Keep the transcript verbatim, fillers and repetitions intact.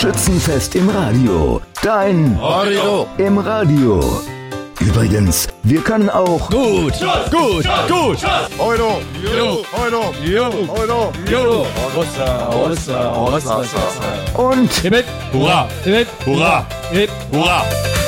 Schützenfest im Radio. Dein Radio im Radio. Übrigens, wir können auch gut, gut, gut. Euro, Euro, Euro, Jo, Euro, Jo, Rossa, Rossa, Rossa, Rossa. und Hip, hip, hurra, hip, hip, hurra, hip, hurra.